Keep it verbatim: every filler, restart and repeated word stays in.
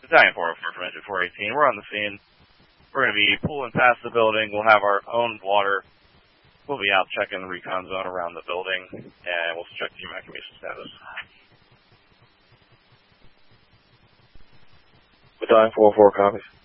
Battalion four oh four from Engine four eighteen. We're on the scene. We're going to be pulling past the building. We'll have our own water. We'll be out checking the recon zone around the building, and we'll check the evacuation status. Battalion four oh four copies.